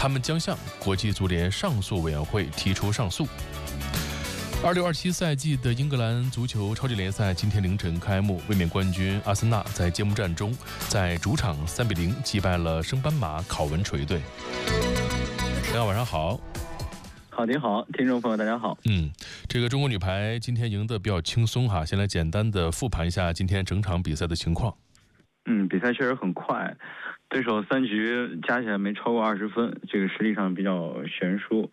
他们将向国际足联上诉委员会提出上诉。26-27赛季的英格兰足球超级联赛今天凌晨开幕，卫冕冠军阿森纳在揭幕战中在主场3-0击败了升班马考文垂队。大家晚上好。 好，您好，听众朋友大家好。 这个中国女排今天赢得比较轻松哈，先来简单的复盘一下今天整场比赛的情况。 比赛确实很快，对手3局加起来没超过20分，这个实力上比较悬殊。